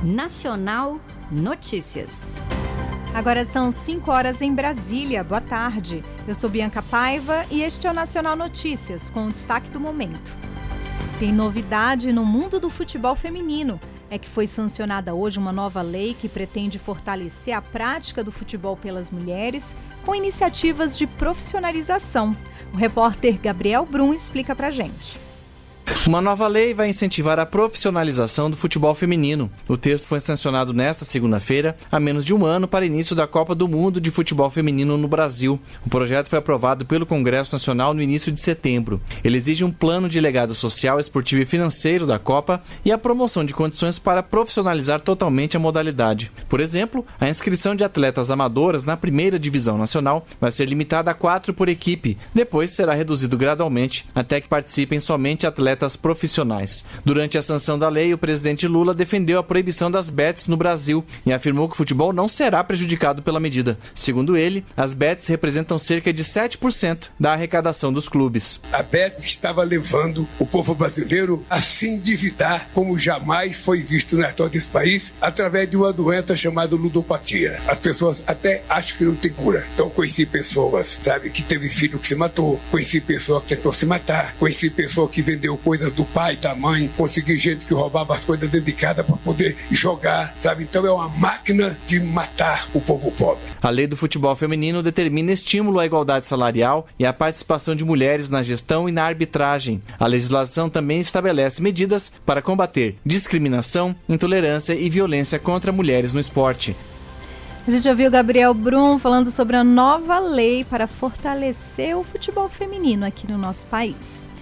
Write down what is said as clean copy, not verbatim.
Nacional Notícias. Agora são 5 horas em Brasília. Boa tarde. Eu sou Bianca Paiva e este é o Nacional Notícias, com o destaque do momento. Tem novidade no mundo do futebol feminino. É que foi sancionada hoje uma nova lei que pretende fortalecer a prática do futebol pelas mulheres com iniciativas de profissionalização. O repórter Gabriel Brum explica pra gente. Uma nova lei vai incentivar a profissionalização do futebol feminino. O texto foi sancionado nesta segunda-feira, a menos de um ano para o início da Copa do Mundo de Futebol Feminino no Brasil. O projeto foi aprovado pelo Congresso Nacional no início de setembro. Ele exige um plano de legado social, esportivo e financeiro da Copa e a promoção de condições para profissionalizar totalmente a modalidade. Por exemplo, a inscrição de atletas amadoras na primeira divisão nacional vai ser limitada a 4 por equipe. Depois será reduzido gradualmente até que participem somente atletas profissionais. Durante a sanção da lei, o presidente Lula defendeu a proibição das bets no Brasil e afirmou que o futebol não será prejudicado pela medida. Segundo ele, as bets representam cerca de 7% da arrecadação dos clubes. A bet estava levando o povo brasileiro a se endividar como jamais foi visto na história desse país, através de uma doença chamada ludopatia. As pessoas até acham que não tem cura. Então conheci pessoas, que teve filho que se matou, conheci pessoa que tentou se matar, conheci pessoa que vendeu coisas do pai, da mãe, consegui gente que roubava as coisas dentro de casa para poder jogar, Então é uma máquina de matar o povo pobre. A lei do futebol feminino determina estímulo à igualdade salarial e à participação de mulheres na gestão e na arbitragem. A legislação também estabelece medidas para combater discriminação, intolerância e violência contra mulheres no esporte. A gente ouviu o Gabriel Brum falando sobre a nova lei para fortalecer o futebol feminino aqui no nosso país.